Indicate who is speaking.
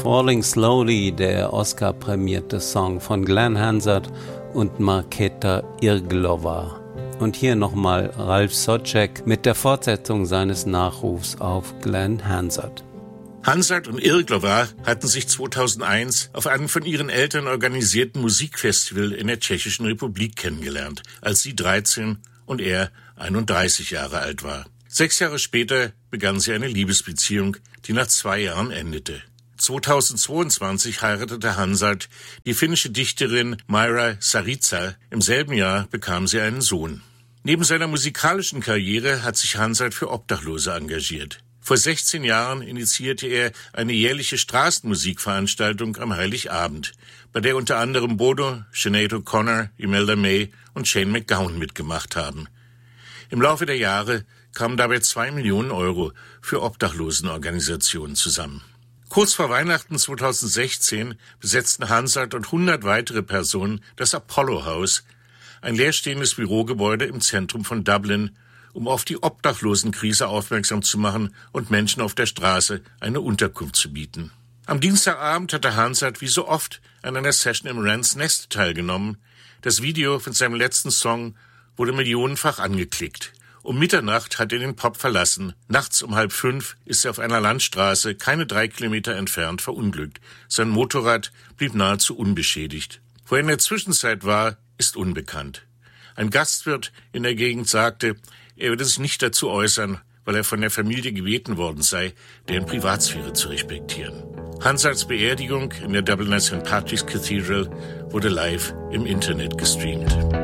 Speaker 1: Falling Slowly, der Oscar-prämierte Song von Glenn Hansard und Markéta Irglova. Und hier nochmal Ralf Soucek mit der Fortsetzung seines Nachrufs auf Glenn Hansard.
Speaker 2: Hansard und Irglova hatten sich 2001 auf einem von ihren Eltern organisierten Musikfestival in der Tschechischen Republik kennengelernt, als sie 13 und er 31 Jahre alt war. 6 Jahre später begann sie eine Liebesbeziehung, die nach 2 Jahren endete. 2022 heiratete Hansard die finnische Dichterin Maira Saritsa. Im selben Jahr bekam sie einen Sohn. Neben seiner musikalischen Karriere hat sich Hansard für Obdachlose engagiert. Vor 16 Jahren initiierte er eine jährliche Straßenmusikveranstaltung am Heiligabend, bei der unter anderem Bono, Sinead O'Connor, Imelda May und Shane MacGowan mitgemacht haben. Im Laufe der Jahre kamen dabei 2 Millionen Euro für Obdachlosenorganisationen zusammen. Kurz vor Weihnachten 2016 besetzten Hansard und 100 weitere Personen das Apollo House, ein leerstehendes Bürogebäude im Zentrum von Dublin, um auf die Obdachlosenkrise aufmerksam zu machen und Menschen auf der Straße eine Unterkunft zu bieten. Am Dienstagabend hatte Hansard wie so oft an einer Session im Wren's Nest teilgenommen. Das Video von seinem letzten Song wurde millionenfach angeklickt. Um Mitternacht hat er den Pub verlassen. Nachts um 4:30 ist er auf einer Landstraße, keine 3 Kilometer entfernt, verunglückt. Sein Motorrad blieb nahezu unbeschädigt. Wo er in der Zwischenzeit war, ist unbekannt. Ein Gastwirt in der Gegend sagte, er würde sich nicht dazu äußern, weil er von der Familie gebeten worden sei, deren Privatsphäre zu respektieren. Hansards Beerdigung in der Dubliner St. Patrick's Cathedral wurde live im Internet gestreamt.